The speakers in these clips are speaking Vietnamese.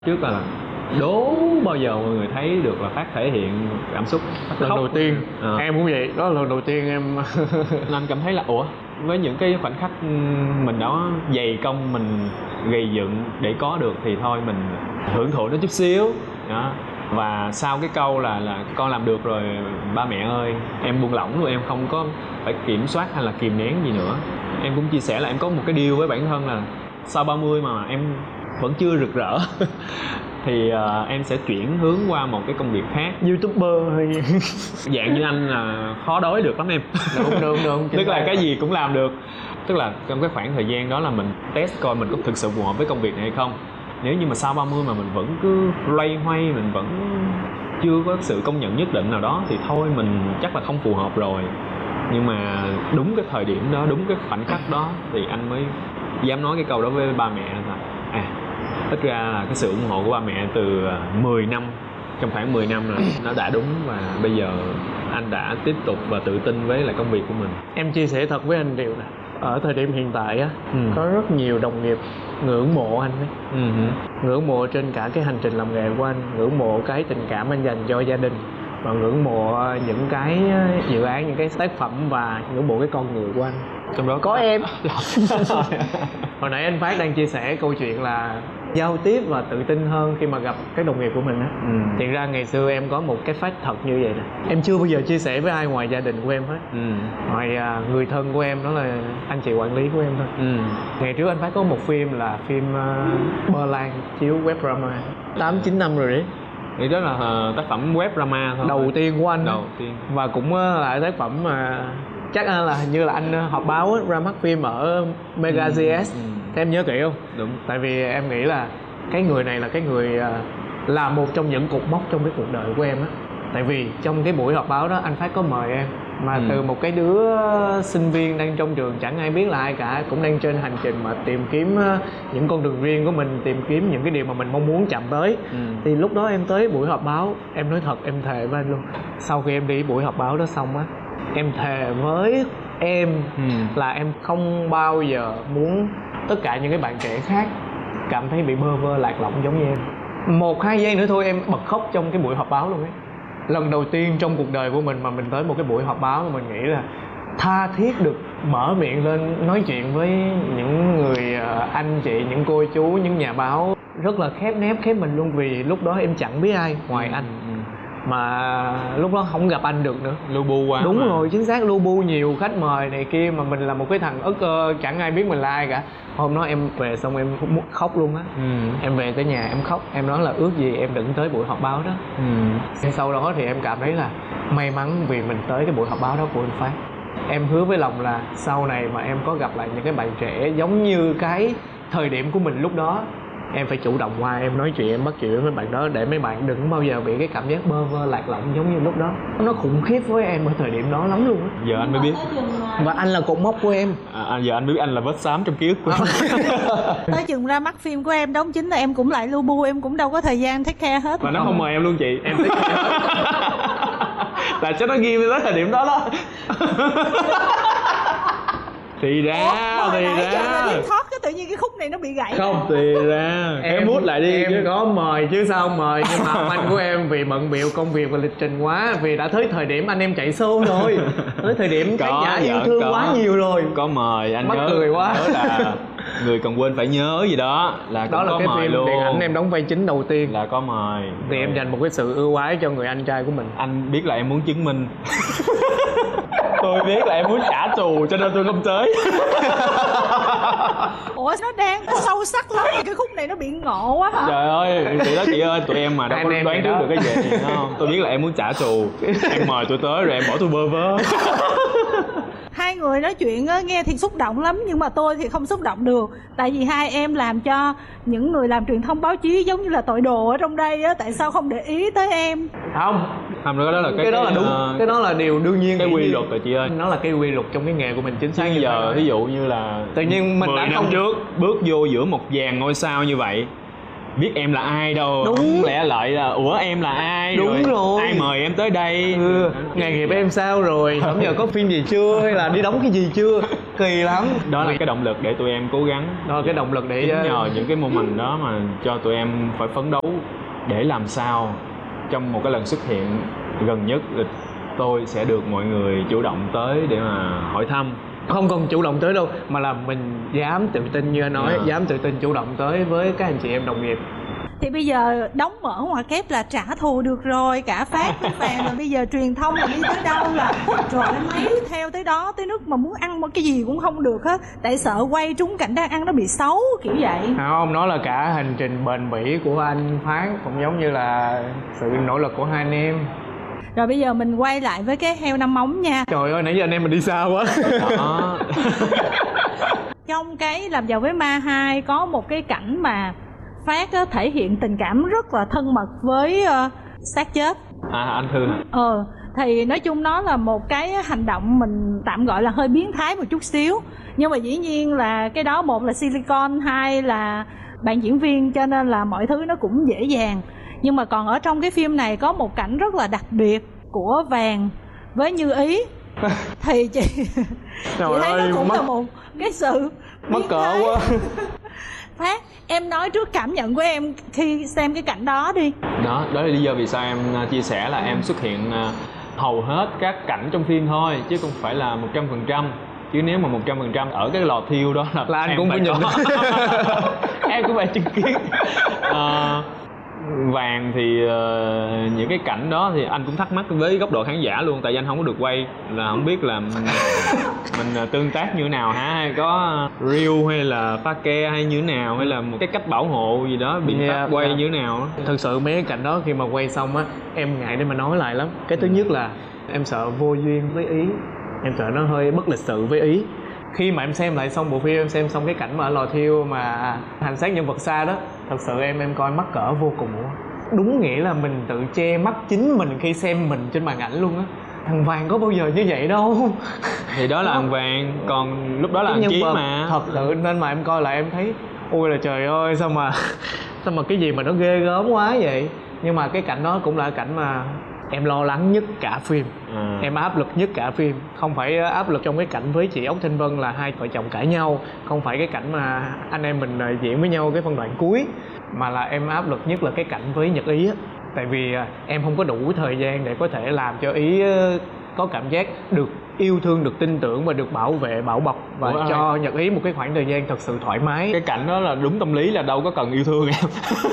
Trước là đố bao giờ mọi người thấy được là Phát thể hiện cảm xúc, Phát lần khóc. đầu tiên em cũng vậy, đó là lần đầu tiên em Nên anh cảm thấy là với những cái khoảnh khắc mình đã dày công mình gầy dựng để có được thì thôi mình hưởng thụ nó chút xíu đó. Và sau cái câu là con làm được rồi ba mẹ ơi, em buông lỏng luôn, em không có phải kiểm soát hay là kìm nén gì nữa. Em cũng chia sẻ là em có một cái deal với bản thân là sau 30 mà em vẫn chưa rực rỡ thì em sẽ chuyển hướng qua một cái công việc khác. YouTuber hay Dạng như anh là khó đối được lắm em. Đúng Tức là cái gì cũng làm được. Tức là trong cái khoảng thời gian đó là mình test coi mình có thực sự phù hợp với công việc này hay không. Nếu như mà sau 30 mà mình vẫn cứ loay hoay, mình vẫn chưa có sự công nhận nhất định nào đó thì thôi mình chắc là không phù hợp rồi. Nhưng mà đúng cái thời điểm đó, đúng cái khoảnh khắc đó thì anh mới dám nói cái câu đó với ba mẹ là ít ra là cái sự ủng hộ của ba mẹ từ 10 năm, trong khoảng 10 năm rồi nó đã đúng, và bây giờ anh đã tiếp tục và tự tin với lại công việc của mình. Em chia sẻ thật với anh điều này, ở thời điểm hiện tại á, có rất nhiều đồng nghiệp ngưỡng mộ anh ấy. Ngưỡng mộ trên cả cái hành trình làm nghề của anh, ngưỡng mộ cái tình cảm anh dành cho gia đình, và ngưỡng mộ những cái dự án, những cái tác phẩm, và ngưỡng mộ cái con người của anh. Trong đó có em. Hồi nãy anh Phát đang chia sẻ câu chuyện là giao tiếp và tự tin hơn khi mà gặp các đồng nghiệp của mình á. Thì ra ngày xưa em có một cái fact thật như vậy nè, em chưa bao giờ chia sẻ với ai ngoài gia đình của em hết. Ngoài người thân của em, đó là anh chị quản lý của em thôi. Ngày trước anh Phát có một phim là phim Bơ Lan, chiếu web drama 8-9 năm rồi đấy. Thì đó là tác phẩm web drama thôi, đầu tiên của anh. Đầu tiên. Và cũng là tác phẩm mà chắc là hình như là anh họp báo ra mắt phim ở Mega GS. Thế em nhớ kỹ không? Đúng. Tại vì em nghĩ là cái người này là cái người là một trong những cột mốc trong cái cuộc đời của em á. Tại vì trong cái buổi họp báo đó anh Phát có mời em, mà từ một cái đứa sinh viên đang trong trường chẳng ai biết là ai cả, cũng đang trên hành trình mà tìm kiếm những con đường riêng của mình, tìm kiếm những cái điều mà mình mong muốn chạm tới. Thì lúc đó em tới buổi họp báo, em nói thật, em thề với anh luôn, sau khi em đi buổi họp báo đó xong á, em thề với em là em không bao giờ muốn tất cả những cái bạn trẻ khác cảm thấy bị bơ vơ lạc lõng giống như em. 1-2 giây nữa thôi em bật khóc trong cái buổi họp báo luôn ấy. Lần đầu tiên trong cuộc đời của mình mà mình tới một cái buổi họp báo mà mình nghĩ là tha thiết được mở miệng lên nói chuyện với những người anh chị, những cô chú, những nhà báo rất là khép nép khép mình luôn. Vì lúc đó em chẳng biết ai ngoài anh, mà lúc đó không gặp anh được nữa, lu bu quá. Đúng mà. rồi, chính xác, lu bu nhiều khách mời này kia, mà mình là một cái thằng ức chẳng ai biết mình là ai cả. Hôm đó em về xong em khóc luôn á. Em về tới nhà em khóc, em nói là ước gì em đừng tới buổi họp báo đó. Sau đó thì em cảm thấy là may mắn vì mình tới cái buổi họp báo đó của anh Phát. Em hứa với lòng là sau này mà em có gặp lại những cái bạn trẻ giống như cái thời điểm của mình lúc đó, em phải chủ động qua em nói chuyện, em bắt chuyện với mấy bạn đó, để mấy bạn đừng bao giờ bị cái cảm giác bơ vơ lạc lõng giống như lúc đó. Nó khủng khiếp với em ở thời điểm đó lắm luôn á. Giờ anh mới biết. Và anh là cột mốc của em. Giờ anh biết anh là vết xám trong ký ức của em. Tới chừng ra mắt phim của em đóng chính là em cũng lại lu bu, em cũng đâu có thời gian take care hết. Và nó không mời em luôn chị, em take care hết. Là cho nó ghi tới thời điểm đó đó. Thì ra. Thoát cái tự nhiên cái khúc này nó bị gãy. Không, thì ra em mút lại đi. Em có mời chứ sao không mời. Nhưng mà anh của em vì bận bịu công việc và lịch trình quá, vì đã tới thời điểm anh em chạy show rồi, tới thời điểm khán giả yêu thương quá nhiều rồi. Có mời, anh mắc nhớ. cười quá. Nhớ là người còn quên phải nhớ gì đó, là đó là có cái mời phim luôn. điện ảnh em đóng vai chính đầu tiên, là có mời. Thì em dành một cái sự ưu ái cho người anh trai của mình. Anh biết là em muốn chứng minh. Tôi biết là em muốn trả thù cho nên tôi không tới. Ủa nó đang sâu sắc lắm, cái khúc này nó bị ngộ quá hả? Trời ơi, chị ơi, tụi em mà đâu có đoán trước được cái gì, đúng không? Tôi biết là em muốn trả thù, em mời tôi tới rồi em bỏ tôi bơ vơ. Hai người nói chuyện nghe thì xúc động lắm, nhưng mà tôi thì không xúc động được. Tại vì hai em làm cho những người làm truyền thông báo chí giống như là tội đồ ở trong đây á. Tại sao không để ý tới em? Không, đó là cái đó là đúng, cái đó là điều đương nhiên, cái quy luật rồi chị ơi. Nó là cái quy luật trong cái nghề của mình, chính xác. Bây giờ ví dụ như là tự nhiên mình 10 đã năm không trước bước vô giữa một dàn ngôi sao như vậy, biết em là ai đâu. Đúng. Không lẽ lại là ủa em là ai? Đúng rồi. Ai mời em tới đây? Nghề nghiệp em sao rồi? Hôm giờ có phim gì chưa? Hay là đi đóng cái gì chưa? kỳ lắm. Đó là cái động lực để tụi em cố gắng. Đó là cái động lực để chính nhờ những cái moment đó mà cho tụi em phải phấn đấu để làm sao trong một cái lần xuất hiện gần nhất tôi sẽ được mọi người chủ động tới để mà hỏi thăm. Không còn chủ động tới đâu, mà là mình dám tự tin như anh nói, dám tự tin chủ động tới với các anh chị em đồng nghiệp. Thì bây giờ đóng mở ngoặc kép là trả thù được rồi, cả Phát với Vàng là bây giờ truyền thông là đi tới đâu là rồi mấy theo tới đó, tới nước mà muốn ăn một cái gì cũng không được hết, tại sợ quay trúng cảnh đang ăn nó bị xấu kiểu vậy. Không, nó là cả hành trình bền bỉ của anh Phán, cũng giống như là sự nỗ lực của hai anh em. Rồi bây giờ mình quay lại với cái heo 5 móng nha. Trời ơi, nãy giờ anh em mình đi xa quá. Đó. Trong cái Làm Giàu với Ma 2 có một cái cảnh mà Phát thể hiện tình cảm rất là thân mật với xác chết. Anh Thư hả? Thì nói chung nó là một cái hành động mình tạm gọi là hơi biến thái một chút xíu. Nhưng mà dĩ nhiên là cái đó, một là silicon, hai là bạn diễn viên, cho nên là mọi thứ nó cũng dễ dàng. Nhưng mà còn ở trong cái phim này có một cảnh rất là đặc biệt của Vàng với Như Ý. Thì chị thấy nó cũng là một cái sự mắc cỡ quá. Phát, em nói trước cảm nhận của em khi xem cái cảnh đó đi. Đó là lý do vì sao em chia sẻ là em xuất hiện hầu hết các cảnh trong phim thôi, chứ không phải là 100%. Chứ nếu mà 100% ở cái lò thiêu đó là anh cũng phải nhìn. Em cũng phải chứng kiến. Vàng thì những cái cảnh đó thì anh cũng thắc mắc với góc độ khán giả luôn, tại vì anh không có được quay, là không biết là mình tương tác như thế nào hả, hay có reel hay là pha ke hay như thế nào, hay là một cái cách bảo hộ gì đó, biện pháp quay như thế nào. Thực sự mấy cái cảnh đó khi mà quay xong á, em ngại để mà nói lại lắm. Cái thứ nhất là em sợ vô duyên với Ý, em sợ nó hơi bất lịch sự với Ý. Khi mà em xem lại xong bộ phim, em xem xong cái cảnh mà ở lò thiêu mà hành xác nhân vật Sa đó, thật sự em coi mắc cỡ vô cùng luôn. Đúng nghĩa là mình tự che mắt chính mình khi xem mình trên màn ảnh luôn á. Thằng Vàng có bao giờ như vậy đâu. Thì đó là thằng Vàng, còn lúc đó là thằng Chí mà. Thật sự nên mà em coi lại em thấy ôi là trời ơi, sao mà cái gì mà nó ghê gớm quá vậy. Nhưng mà cái cảnh đó cũng là cảnh mà em lo lắng nhất cả phim. Em áp lực nhất cả phim. Không phải áp lực trong cái cảnh với chị Ốc Thanh Vân là hai vợ chồng cãi nhau, không phải cái cảnh mà anh em mình diễn với nhau cái phân đoạn cuối, mà là em áp lực nhất là cái cảnh với Nhật Ý á. Tại vì em không có đủ thời gian để có thể làm cho Ý có cảm giác được yêu thương, được tin tưởng và được bảo vệ, bảo bọc, và cho Nhật Ý một cái khoảng thời gian thật sự thoải mái. Cái cảnh đó là đúng tâm lý, là đâu có cần yêu thương em.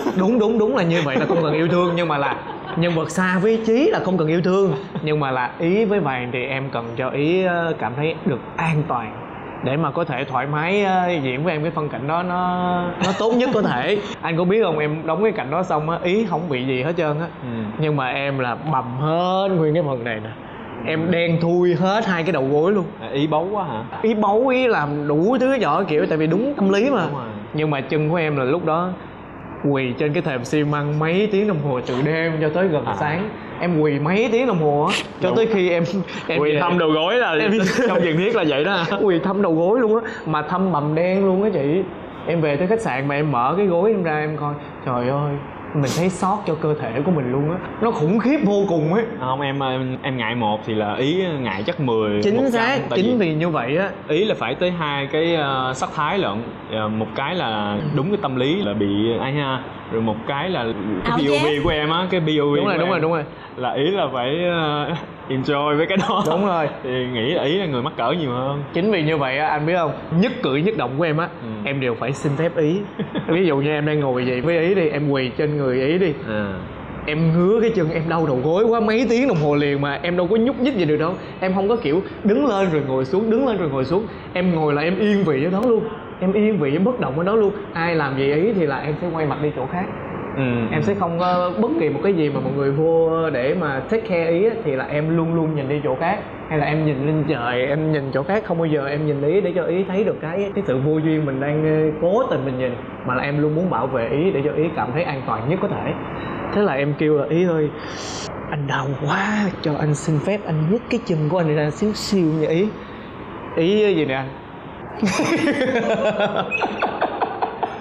Đúng là như vậy, là không cần yêu thương. Nhưng mà là nhân vật Sa với Chí là không cần yêu thương, nhưng mà là Ý với Vàng thì em cần cho Ý cảm thấy được an toàn để mà có thể thoải mái diễn với em cái phân cảnh đó nó tốt nhất có thể. Anh có biết không, em đóng cái cảnh đó xong á, Ý không bị gì hết trơn á. Nhưng mà em là bầm hết nguyên cái phần này nè. Em đen thui hết hai cái đầu gối luôn. Ý bấu quá hả? Ý bấu, Ý làm đủ thứ vỏ kiểu, tại vì đúng tâm lý mà. Nhưng mà chân của em là lúc đó quỳ trên cái thềm xi măng mấy tiếng đồng hồ từ đêm cho tới gần sáng. Em quỳ mấy tiếng đồng hồ á, cho tới khi em quỳ thăm đầu gối là trong truyền thuyết là vậy đó. Quỳ thăm đầu gối luôn á, mà thăm bầm đen luôn á chị. Em về tới khách sạn mà em mở cái gối em ra em coi, trời ơi, mình thấy sót cho cơ thể của mình luôn á, nó khủng khiếp vô cùng ấy. Không, em ngại một thì là Ý ngại chắc 10. Chính xác, chính vì như vậy á, Ý là phải tới hai cái sắc thái lận. Một cái là đúng cái tâm lý là bị ai ha, rồi một cái là cái POV của em á, cái POV đúng rồi là Ý là phải enjoy với cái đó. Đúng rồi, thì nghĩ là Ý là người mắc cỡ nhiều hơn. Chính vì như vậy á, anh biết không, nhất cử nhất động của em á, em đều phải xin phép Ý. Ví dụ như em đang ngồi vậy với Ý đi, em quỳ trên người Ý đi, em ngứa cái chân, em đau đầu gối quá mấy tiếng đồng hồ liền mà em đâu có nhúc nhích gì được đâu. Em không có kiểu đứng lên rồi ngồi xuống, đứng lên rồi ngồi xuống. Em ngồi là em yên vị ở đó luôn, em yên vị, em bất động ở đó luôn. Ai làm gì Ý thì là em sẽ quay mặt đi chỗ khác. Em sẽ không có bất kỳ một cái gì mà mọi người vô để mà take care Ý á, thì là em luôn luôn nhìn đi chỗ khác, hay là em nhìn lên trời, em nhìn chỗ khác, không bao giờ em nhìn Ý để cho Ý thấy được cái sự vô duyên mình đang cố tình mình nhìn, mà là em luôn muốn bảo vệ Ý để cho Ý cảm thấy an toàn nhất có thể. Thế là em kêu là Ý ơi, anh đau quá, cho anh xin phép anh nhấc cái chân của anh ra xíu xíu nha Ý. Ý gì nè anh?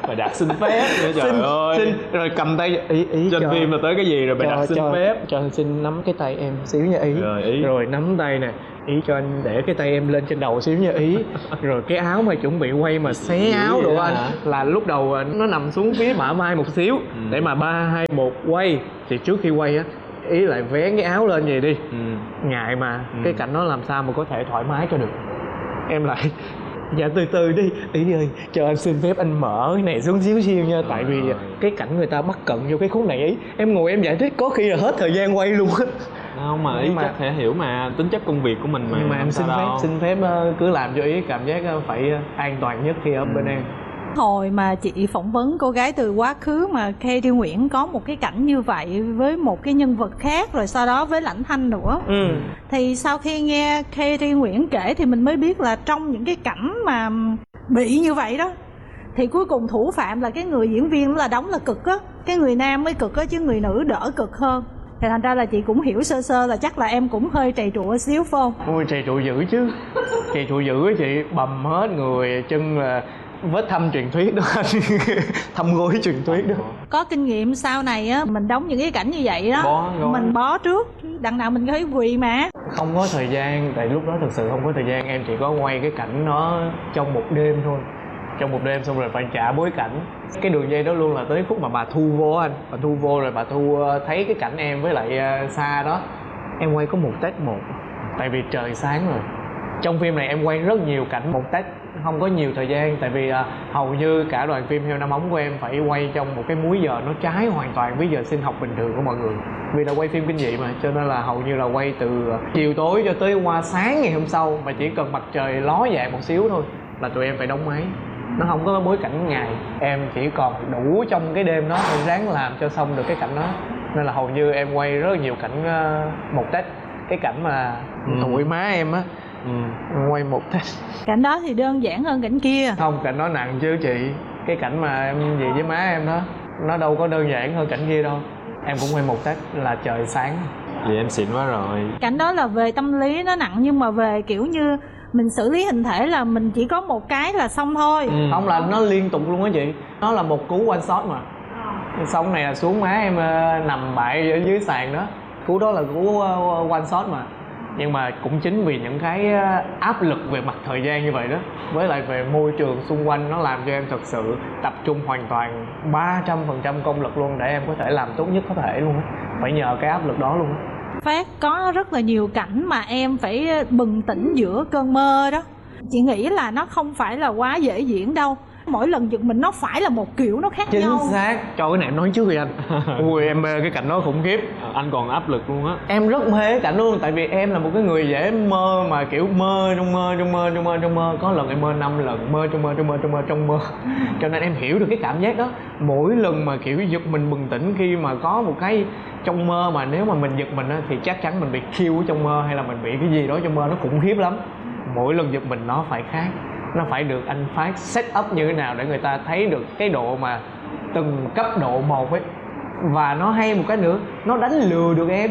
Bài đạt xin phép nữa, trời ơi. Rồi cầm tay ý trên cho, phim là tới cái gì rồi bài đạt xin phép. Cho anh xin nắm cái tay em xíu nha ý. Rồi nắm tay nè, ý cho anh để cái tay em lên trên đầu xíu nha ý. Rồi cái áo mà chuẩn bị quay mà xé áo đồ anh là lúc đầu nó nằm xuống phía bả vai một xíu để mà 3, 2, 1 quay. Thì trước khi quay á, ý lại vén cái áo lên vậy đi. Ngại mà cái cảnh đó làm sao mà có thể thoải mái cho được. Em lại dạ từ từ đi ý ơi, cho anh xin phép anh mở cái này xuống xíu xíu nha. Tại vì cái cảnh người ta bắt cận vô cái khúc này ý, em ngồi em giải thích có khi là hết thời gian quay luôn á. Không mà ý chắc thể hiểu mà, tính chất công việc của mình mà. Nhưng mà em xin phép cứ làm cho ý cảm giác phải an toàn nhất khi ở bên em. Hồi mà chị phỏng vấn cô gái từ quá khứ mà Khê Tri Nguyễn có một cái cảnh như vậy với một cái nhân vật khác, rồi sau đó với Lãnh Thanh nữa. Thì sau khi nghe Khê Tri Nguyễn kể thì mình mới biết là trong những cái cảnh mà bị như vậy đó, thì cuối cùng thủ phạm là cái người diễn viên là đóng là cực á, cái người nam mới cực á chứ người nữ đỡ cực hơn. Thì thành ra là chị cũng hiểu sơ sơ là chắc là em cũng hơi trầy trụa xíu phải không? Ôi trầy trụa dữ chứ. Trầy trụa dữ á chị, bầm hết người, chân là vết thâm truyền thuyết đó anh. Thâm gối truyền thuyết đó. Có kinh nghiệm sau này á, mình đóng những cái cảnh như vậy đó mình bó trước, đằng nào mình thấy quỳ mà. Không có thời gian, tại lúc đó thực sự không có thời gian. Em chỉ có quay cái cảnh nó trong một đêm thôi. Trong một đêm xong rồi phải trả bối cảnh. Cái đường dây đó luôn là tới khúc mà bà Thu vô anh. Bà Thu vô rồi bà Thu thấy cái cảnh em với lại Sa đó. Em quay có một take một. Tại vì trời sáng rồi. Trong phim này em quay rất nhiều cảnh một take, không có nhiều thời gian. Tại vì hầu như cả đoàn phim Heo Năm Ống của em phải quay trong một cái múi giờ nó trái hoàn toàn với giờ sinh học bình thường của mọi người. Vì là quay phim kinh dị mà, cho nên là hầu như là quay từ chiều tối cho tới qua sáng ngày hôm sau. Mà chỉ cần mặt trời ló dạng một xíu thôi là tụi em phải đóng máy. Nó không có bối cảnh ngày. Em chỉ còn đủ trong cái đêm đó, em ráng làm cho xong được cái cảnh đó. Nên là hầu như em quay rất nhiều cảnh một take. Cái cảnh mà tụi má em á, quay một take. Cảnh đó thì đơn giản hơn cảnh kia. Không, cảnh đó nặng chứ chị. Cái cảnh mà em gì với má em đó, nó đâu có đơn giản hơn cảnh kia đâu. Em cũng quay một take là trời sáng. Vì em xịn quá rồi. Cảnh đó là về tâm lý nó nặng, nhưng mà về kiểu như mình xử lý hình thể là mình chỉ có một cái là xong thôi. Không, là nó liên tục luôn á chị. Nó là một cú one shot mà. Xong này là xuống má em nằm bại ở dưới sàn đó. Cú đó là cú one shot mà. Nhưng mà cũng chính vì những cái áp lực về mặt thời gian như vậy đó, với lại về môi trường xung quanh, nó làm cho em thật sự tập trung hoàn toàn 300% công lực luôn để em có thể làm tốt nhất có thể luôn á. Phải nhờ cái áp lực đó luôn á. Phát có rất là nhiều cảnh mà em phải bừng tỉnh giữa cơn mơ đó. Chị nghĩ là nó không phải là quá dễ diễn đâu. Mỗi lần giật mình nó phải là một kiểu, nó khác nhau. Chính xác. Cho cái này em nói trước đi anh. Ui em mê cái cảnh đó khủng khiếp. Anh còn áp lực luôn á. Em rất mê cái cảnh luôn. Tại vì em là một cái người dễ mơ, mà kiểu mơ trong mơ. Có lần em mơ 5 lần. Mơ trong mơ. Cho nên em hiểu được cái cảm giác đó. Mỗi lần mà kiểu giật mình bừng tỉnh khi mà có một cái trong mơ, mà nếu mà mình giật mình á, thì chắc chắn mình bị khiêu trong mơ, hay là mình bị cái gì đó trong mơ, nó khủng khiếp lắm. Mỗi lần giật mình nó phải khác. Nó phải được anh Phát set up như thế nào để người ta thấy được cái độ mà từng cấp độ một ấy. Và nó hay một cái nữa, nó đánh lừa được em.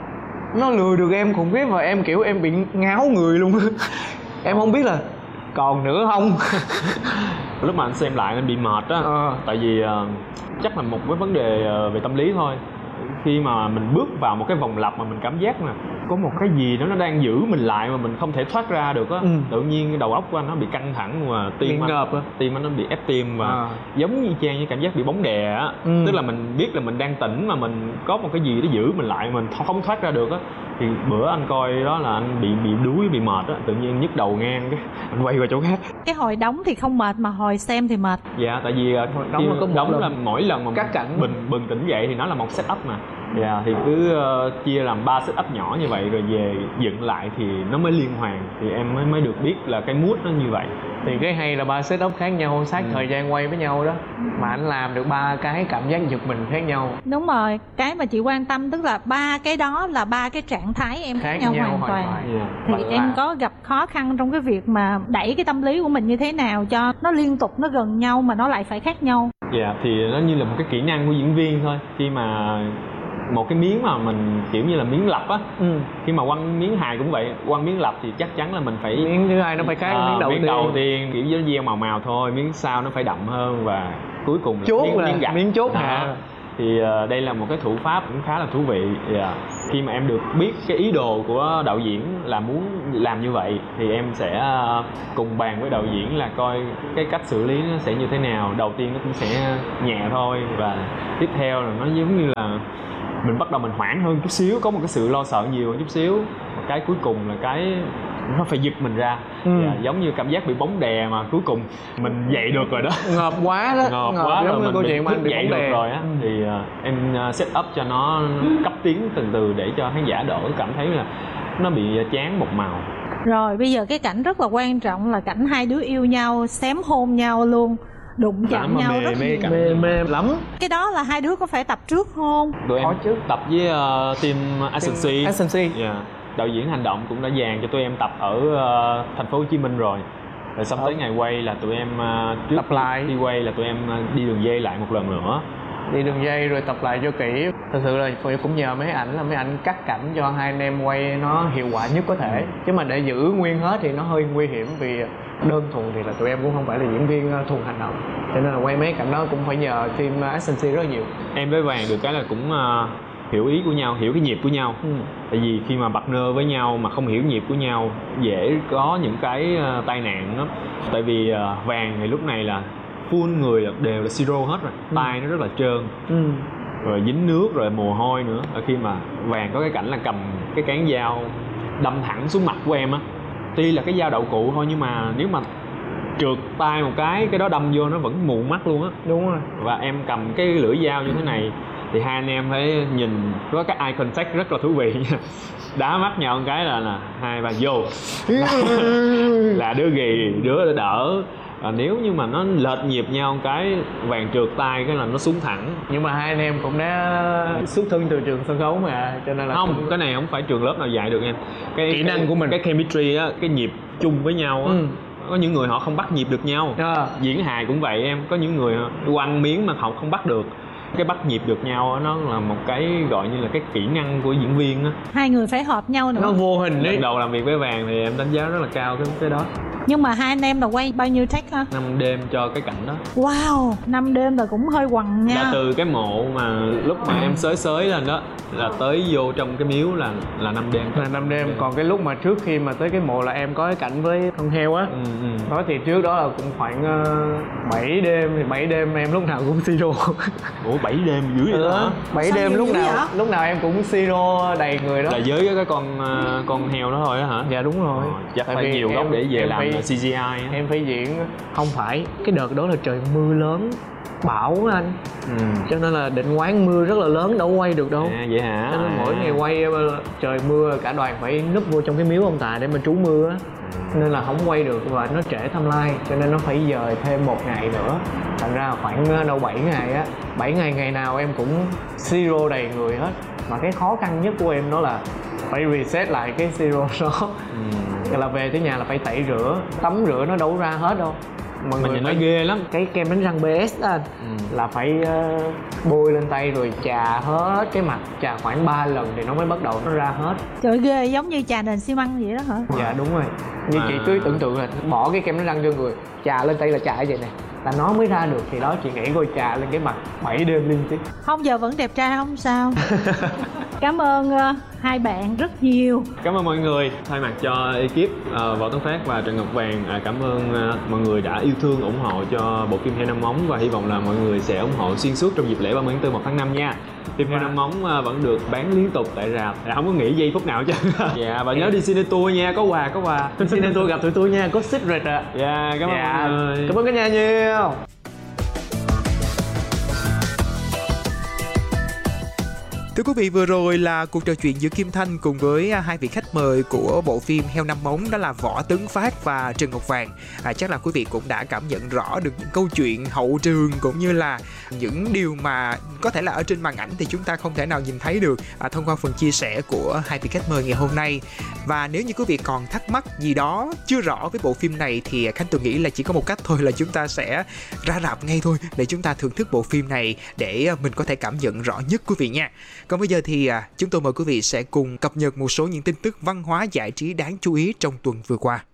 Nó lừa được em khủng khiếp. Và em kiểu em bị ngáo người luôn. Em không biết là còn nữa không. Lúc mà anh xem lại anh bị mệt á. Tại vì chắc là một cái vấn đề về tâm lý thôi. Khi mà mình bước vào một cái vòng lặp mà mình cảm giác là có một cái gì đó nó đang giữ mình lại mà mình không thể thoát ra được á. Tự nhiên cái đầu óc của anh nó bị căng thẳng, và tim anh nó bị ép tim, và giống như chang như cảm giác bị bóng đè á. Tức là mình biết là mình đang tỉnh mà mình có một cái gì đó giữ mình lại, mình không thoát ra được á. Thì bữa anh coi đó là anh bị đuối, bị mệt á, tự nhiên nhức đầu ngang, cái anh quay qua chỗ khác. Cái hồi đóng thì không mệt, mà hồi xem thì mệt. Dạ, tại vì đóng là mỗi lần mà các cảnh bừng tỉnh dậy thì nó là một setup mà. Dạ, thì cứ chia làm 3 setup nhỏ như vậy rồi về dựng lại thì nó mới liên hoàn. Thì em mới được biết là cái mood nó như vậy. Thì cái hay là 3 setup khác nhau, sát thời gian quay với nhau đó. Mà anh làm được 3 cái cảm giác giật mình khác nhau. Đúng rồi, cái mà chị quan tâm tức là 3 cái đó là 3 cái trạng thái em khác nhau hoàn toàn. Thì em có gặp khó khăn trong cái việc mà đẩy cái tâm lý của mình như thế nào cho nó liên tục, nó gần nhau mà nó lại phải khác nhau? Dạ, thì nó như là một cái kỹ năng của diễn viên thôi. Khi mà một cái miếng mà mình kiểu như là miếng lặp á, khi mà quăng miếng hài cũng vậy, quăng miếng lặp thì chắc chắn là mình phải miếng thứ hai nó phải khác miếng đầu tiên kiểu nó gieo màu thôi, miếng sau nó phải đậm hơn, và cuối cùng là chốt là gạch. miếng chốt Đó. hạ. Thì đây là một cái thủ pháp cũng khá là thú vị. Khi mà em được biết cái ý đồ của đạo diễn là muốn làm như vậy thì em sẽ cùng bàn với đạo diễn là coi cái cách xử lý nó sẽ như thế nào. Đầu tiên nó cũng sẽ nhẹ thôi, và tiếp theo là nó giống như là mình bắt đầu mình hoảng hơn chút xíu, có một cái sự lo sợ nhiều hơn chút xíu. Cái cuối cùng là cái nó phải giật mình ra. Giống như cảm giác bị bóng đè mà cuối cùng mình dậy được rồi đó. Ngợp quá đó, ngợp quá rồi, mình câu chuyện mà anh bị dậy bóng được đè rồi á. Thì em set up cho nó cấp tiến từ từ để cho khán giả đỡ cảm thấy là nó bị chán một màu. Rồi bây giờ cái cảnh rất là quan trọng là cảnh hai đứa yêu nhau, xém hôn nhau luôn, đụng chạm nhau rất nhiều. Mê lắm. Cái đó là hai đứa có phải tập trước không? Tụi em Có chứ. tập với team Agency. Agency. Đạo diễn hành động cũng đã dàn cho tụi em tập ở thành phố Hồ Chí Minh rồi xong tới ngày quay là tụi em trước tập lại. đi quay là tụi em đi đường dây lại một lần nữa, đi đường dây rồi tập lại cho kỹ. Thực sự là cũng nhờ mấy ảnh là mấy ảnh cắt cảnh cho hai anh em quay nó hiệu quả nhất có thể, chứ mà để giữ nguyên hết thì nó hơi nguy hiểm, vì đơn thuần thì là tụi em cũng không phải là diễn viên thuần hành động, cho nên là quay mấy cảnh đó cũng phải nhờ team agency rất là nhiều. Em với Vàng được cái là cũng hiểu ý của nhau, hiểu cái nhịp của nhau. Tại vì khi mà partner với nhau mà không hiểu nhịp của nhau dễ có những cái tai nạn đó. Tại vì Vàng thì lúc này là full người đều là siro hết rồi, tay nó rất là trơn, rồi dính nước rồi mồ hôi nữa. Ở khi mà Vàng có cái cảnh là cầm cái cán dao đâm thẳng xuống mặt của em á, tuy là cái dao đậu cụ thôi nhưng mà nếu mà trượt tay một cái đó đâm vô nó vẫn mù mắt luôn á. Đúng rồi. Và em cầm cái lưỡi dao như thế này thì hai anh em phải nhìn có cái eye contact rất là thú vị nha. Đá mắt nhau một cái là hai ba vô là đứa ghi đứa đỡ. Nếu như mà nó lệch nhịp nhau một cái Vàng trượt tay cái là nó xuống thẳng. Nhưng mà hai anh em cũng đã xuất thân từ trường sân khấu mà, cho nên là không, cái này không phải trường lớp nào dạy được em. Kỹ năng của mình, cái chemistry á, cái nhịp chung với nhau á. Có những người họ không bắt nhịp được nhau. Diễn hài cũng vậy em, có những người quăng miếng mà họ không bắt được. Cái bắt nhịp được nhau nó là một cái gọi như là cái kỹ năng của diễn viên á. Hai người phải hợp nhau nữa. Nó vô hình đấy. Lần đầu làm việc với Vàng thì em đánh giá rất là cao cái đó. Nhưng mà hai anh em là quay bao nhiêu take hả? 5 đêm cho cái cảnh đó. Wow, 5 đêm là cũng hơi quằn nha. Là từ cái mộ mà lúc mà em xới lên đó là tới vô trong cái miếu là 5 đêm. Là 5 đêm. Còn cái lúc mà trước khi mà tới cái mộ là em có cái cảnh với con heo á. Nói thì trước đó là cũng khoảng 7 đêm, thì 7 đêm em lúc nào cũng siro. Ủa 7 đêm dữ vậy đó hả? 7 đêm lúc nào em cũng siro đầy người đó. Là với cái con heo đó thôi á hả? Dạ đúng rồi. Chắc phải nhiều góc để về làm CGI á. Em phải diễn, không phải cái đợt đó là trời mưa lớn bão á anh. Cho nên là định quán mưa rất là lớn, đâu quay được đâu. Vậy hả? Cho nên mỗi ngày quay trời mưa cả đoàn phải núp vô trong cái miếu ông Tài để mà trú mưa á. Nên là không quay được và nó trễ timeline, cho nên nó phải dời thêm 1 ngày nữa. Thành ra khoảng đâu 7 ngày á, 7 ngày ngày nào em cũng siro đầy người hết. Mà cái khó khăn nhất của em đó là phải reset lại cái siro đó. Là về tới nhà là phải tẩy rửa, tắm rửa nó đâu ra hết đâu. Mọi người nói ghê lắm. Cái kem đánh răng BS đó anh, là phải bôi lên tay rồi chà hết cái mặt, chà khoảng 3 lần thì nó mới bắt đầu nó ra hết. Trời ghê, giống như chà nền xi măng vậy đó hả? Dạ đúng rồi. Như chị cứ tưởng tượng là bỏ cái kem đánh răng cho người, chà lên tay là chà vậy nè, là nó mới ra được. Thì đó chị nghĩ coi chà lên cái mặt 7 đêm liên tiếp. Không, giờ vẫn đẹp trai không sao. Cảm ơn hai bạn rất nhiều. Cảm ơn mọi người. Thay mặt cho ekip Võ Tấn Phát và Trần Ngọc Vàng, cảm ơn mọi người đã yêu thương ủng hộ cho bộ phim Heo Năm Móng, và hy vọng là mọi người sẽ ủng hộ xuyên suốt trong dịp lễ 30 tháng 4 1 tháng 5 nha. Phim Heo Năm Móng vẫn được bán liên tục tại rạp, không có nghỉ giây phút nào chứ. Dạ, và nhớ đi Cine Tour nha, có quà. Cine Tour gặp tụi tôi nha, có secret ạ. Dạ, cảm ơn mọi người. Cảm ơn cả nhà nhiều. Thưa quý vị, vừa rồi là cuộc trò chuyện giữa Kim Thanh cùng với hai vị khách mời của bộ phim Heo Năm Móng, đó là Võ Tấn Phát và Trần Ngọc Vàng. Chắc là quý vị cũng đã cảm nhận rõ được những câu chuyện hậu trường cũng như là những điều mà có thể là ở trên màn ảnh thì chúng ta không thể nào nhìn thấy được thông qua phần chia sẻ của hai vị khách mời ngày hôm nay. Và nếu như quý vị còn thắc mắc gì đó chưa rõ với bộ phim này thì Khánh Tường nghĩ là chỉ có một cách thôi, là chúng ta sẽ ra rạp ngay thôi để chúng ta thưởng thức bộ phim này để mình có thể cảm nhận rõ nhất quý vị nha. Còn bây giờ thì chúng tôi mời quý vị sẽ cùng cập nhật một số những tin tức văn hóa giải trí đáng chú ý trong tuần vừa qua.